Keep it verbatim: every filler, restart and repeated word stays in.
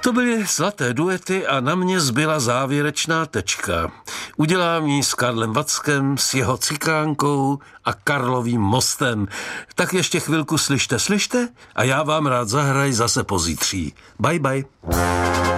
To byly zlaté duety a na mě zbyla závěrečná tečka. Udělám ji s Karlem Vackem, s jeho cikánkou a Karlovým mostem. Tak ještě chvilku slyšte, slyšte a já vám rád zahraj zase pozítří. Bye, bye.